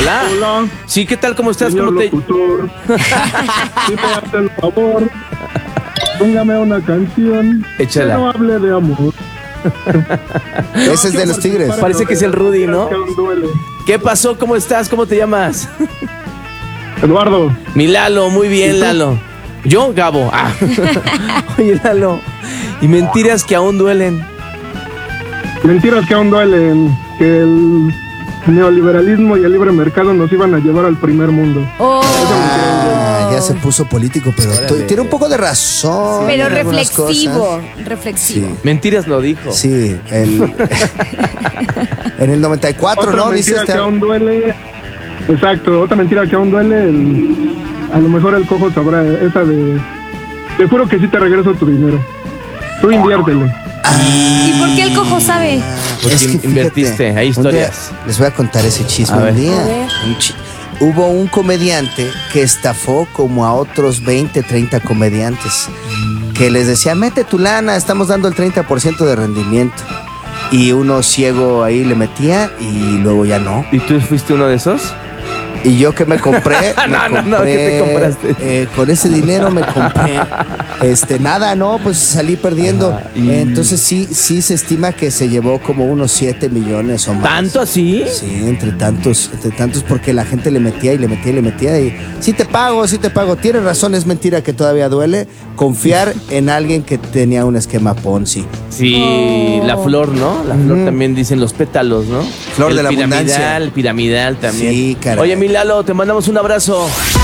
Hola. Hola. Sí, ¿qué tal? ¿Cómo estás? Señor ¿Cómo te...? locutor. Sí, me hace el favor. Póngame una canción. Échala. Que no hable de amor. Ese es de los Tigres. Parece que es el Rudy, ¿no? Que aún duele. ¿Qué pasó? ¿Cómo estás? ¿Cómo te llamas? Eduardo. Mi Lalo, muy bien, Lalo. ¿Yo? Gabo. Ah. Oye, Lalo. Y mentiras que aún duelen. Mentiras que aún duelen. Que el neoliberalismo y el libre mercado nos iban a llevar al primer mundo. Ya se puso político, pero Órale. tiene un poco de razón. Pero en algunas reflexivo, cosas. reflexivo. Sí. Mentiras lo dijo. Sí, en el 94, Otra ¿no? Dice mentira que aún duele. Exacto, otra mentira que aún duele. A lo mejor el cojo sabrá esa de. Te juro que sí te regreso tu dinero. Tú inviértele. ¿Y por qué el cojo sabe? Porque fíjate, invertiste, hay un día- historias. les voy a contar ese chisme. A ver. Un día, A ver. hubo un comediante que estafó como a otros 20, 30 comediantes. Que les decía, mete tu lana, estamos dando el 30% de rendimiento. Y uno ciego ahí le metía y luego ya no. ¿Y tú fuiste uno de esos? Y yo que me compré. No, ¿qué te compraste? Con ese dinero me compré. Nada, no, pues salí perdiendo. Ajá, y- Entonces sí se estima que se llevó como unos 7 millones o más. ¿Tanto así? Sí, entre tantos, porque la gente le metía y le metía y le metía y sí te pago. Tienes razón, es mentira que todavía duele confiar en alguien que tenía un esquema Ponzi. Sí, la flor, ¿no? La flor también dicen los pétalos, ¿no? Flor El de la abundancia. piramidal también. Sí, caray. Oye, mi Lalo, te mandamos un abrazo.